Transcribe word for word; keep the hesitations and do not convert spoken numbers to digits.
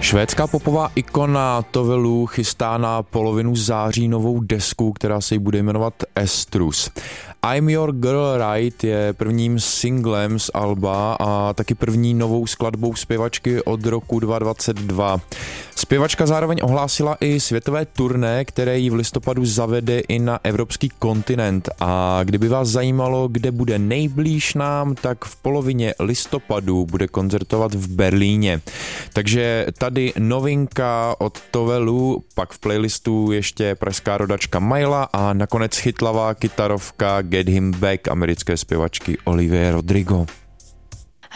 Švédská popová ikona Tove Lo chystá na polovinu září novou desku, která se jí bude jmenovat Estrus. I'm Your Girl Right je prvním singlem z alba a taky první novou skladbou zpěvačky od roku dva tisíce dvacet dva. Zpěvačka zároveň ohlásila i světové turné, které ji v listopadu zavede i na evropský kontinent. A kdyby vás zajímalo, kde bude nejblíž nám, tak v polovině listopadu bude koncertovat v Berlíně. Takže tady novinka od Tove Lo, pak v playlistu ještě pražská rodačka Majla a nakonec chytlavá kytarovka Get Him Back americké zpěvačky Olivia Rodrigo.